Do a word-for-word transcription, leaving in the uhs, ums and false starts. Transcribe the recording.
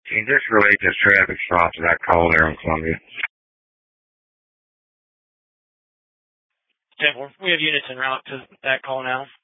Can you just relate this traffic stop to that call there in Columbia? ten four. We have units en route to that call now.